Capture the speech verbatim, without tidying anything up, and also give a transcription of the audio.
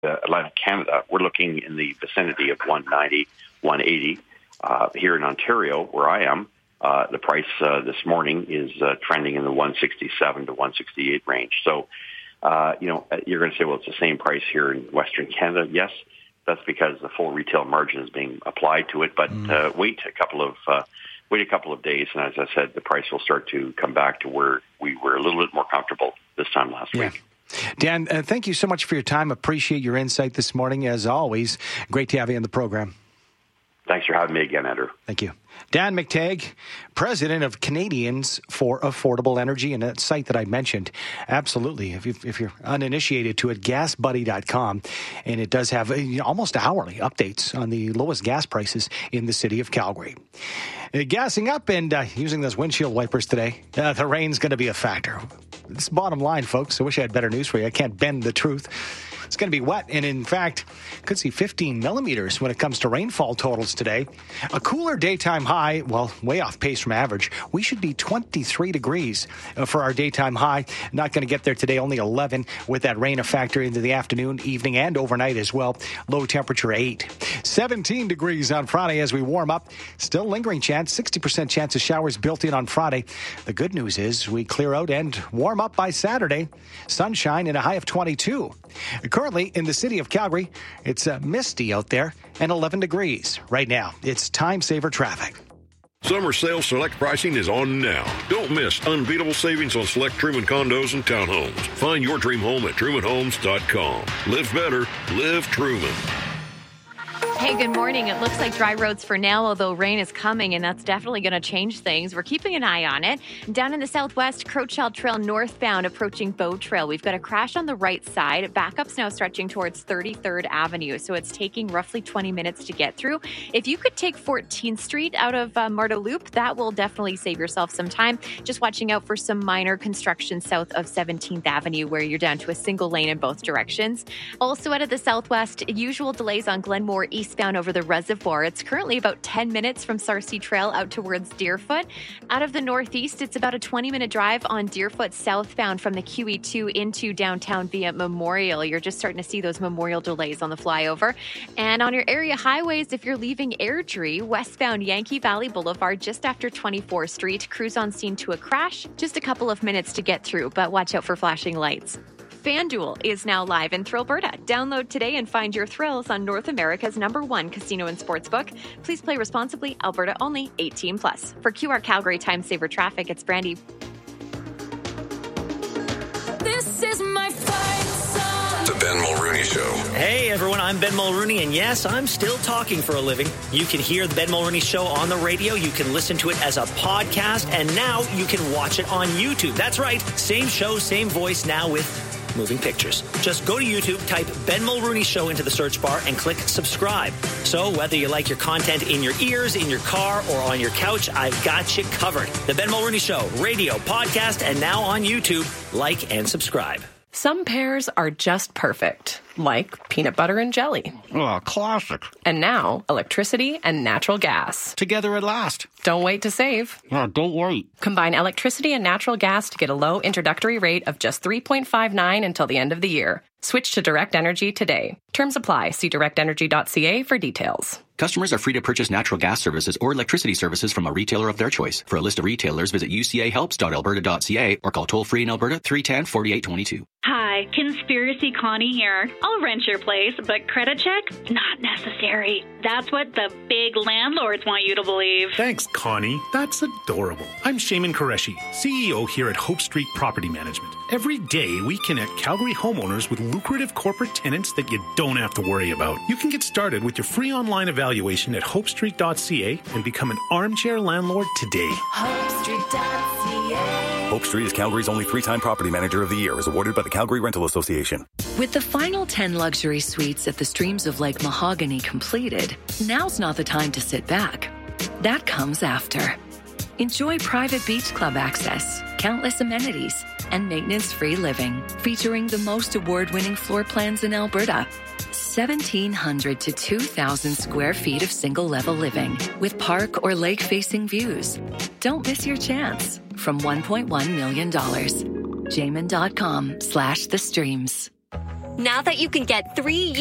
uh, Atlantic Canada, we're looking in the vicinity of one ninety, one eighty. Uh, here in Ontario, where I am, uh, the price uh, this morning is uh, trending in the one sixty-seven to one sixty-eight range. So, uh, you know, you're going to say, well, it's the same price here in Western Canada. Yes, that's because the full retail margin is being applied to it. But mm. uh, wait a couple of uh, wait a couple of days, and as I said, the price will start to come back to where we were a little bit more comfortable this time last yeah. week. Dan, uh, thank you so much for your time. Appreciate your insight this morning, as always. Great to have you on the program. Thanks for having me again, Andrew. Thank you. Dan McTeague, president of Canadians for Affordable Energy, and that site that I mentioned. Absolutely. If, you, if you're uninitiated to it, gas buddy dot com, and it does have you know, almost hourly updates on the lowest gas prices in the city of Calgary. Uh, gassing up and uh, using those windshield wipers today, uh, the rain's going to be a factor. It's bottom line, folks. I wish I had better news for you. I can't bend the truth. It's going to be wet, and in fact, could see fifteen millimeters when it comes to rainfall totals today. A cooler daytime high, well, way off pace from average. We should be twenty-three degrees for our daytime high. Not going to get there today, only eleven, with that rain a factor into the afternoon, evening, and overnight as well. Low temperature eight. seventeen degrees on Friday as we warm up. Still lingering chance, sixty percent chance of showers built in on Friday. The good news is we clear out and warm up by Saturday. Sunshine and a high of twenty-two. Currently, in the city of Calgary, it's uh, misty out there and eleven degrees. Right now, it's time saver traffic. Summer sale select pricing is on now. Don't miss unbeatable savings on select Truman condos and townhomes. Find your dream home at truman homes dot com. Live better. Live Truman. Hey, good morning. It looks like dry roads for now, although rain is coming, and that's definitely going to change things. We're keeping an eye on it. Down in the southwest, Crowchild Trail northbound approaching Bow Trail. We've got a crash on the right side. Backup's now stretching towards thirty-third Avenue, so it's taking roughly twenty minutes to get through. If you could take fourteenth Street out of uh, Marda Loop, that will definitely save yourself some time. Just watching out for some minor construction south of seventeenth Avenue, where you're down to a single lane in both directions. Also out of the southwest, usual delays on Glenmore eastbound over the reservoir. It's currently about ten minutes from Sarcee Trail out towards Deerfoot. Out of the northeast, it's about a twenty-minute drive on Deerfoot southbound from the Q E two into downtown via Memorial. You're just starting to see those Memorial delays on the flyover. And on your area highways, if you're leaving Airdrie, westbound Yankee Valley Boulevard just after twenty-fourth Street, cruise on scene to a crash. Just a couple of minutes to get through, but watch out for flashing lights. FanDuel is now live in Thrillberta. Download today and find your thrills on North America's number one casino and sportsbook. Please play responsibly. Alberta only. eighteen plus. For Q R Calgary Time Saver Traffic, it's Brandy. This is my fight song. The Ben Mulrooney Show. Hey everyone, I'm Ben Mulrooney, and yes, I'm still talking for a living. You can hear the Ben Mulrooney Show on the radio, you can listen to it as a podcast, and now you can watch it on YouTube. That's right, same show, same voice, now with moving pictures. Just go to YouTube, type Ben Mulrooney Show into the search bar, and click subscribe. So whether you like your content in your ears, in your car, or on your couch, I've got you covered. The Ben Mulrooney Show, radio, podcast, and now on YouTube. Like and subscribe. Some pairs are just perfect, like peanut butter and jelly. Oh, classic. And now, electricity and natural gas. Together at last. Don't wait to save. Oh, don't wait. Combine electricity and natural gas to get a low introductory rate of just three point five nine until the end of the year. Switch to Direct Energy today. Terms apply. See direct energy dot c a for details. Customers are free to purchase natural gas services or electricity services from a retailer of their choice. For a list of retailers, visit u c a helps dot alberta dot c a or call toll-free in Alberta three one zero, four eight two two. Hi, Conspiracy Connie here. I'll rent your place, but credit check? Not necessary. That's what the big landlords want you to believe. Thanks, Connie. That's adorable. I'm Shaman Qureshi, C E O here at Hope Street Property Management. Every day, we connect Calgary homeowners with lucrative corporate tenants that you don't have to worry about. You can get started with your free online evaluation at hope street dot c a and become an armchair landlord today. hope street dot c a. Hope Street is Calgary's only three-time Property Manager of the Year, is awarded by the Calgary Rental Association. With the final ten luxury suites at the Streams of Lake Mahogany completed, now's not the time to sit back. That comes after. Enjoy private beach club access, countless amenities, and maintenance-free living, featuring the most award-winning floor plans in Alberta. seventeen hundred to two thousand square feet of single-level living with park or lake-facing views. Don't miss your chance. From one point one million dollars. Jamin dot com slash the streams. Now that you can get three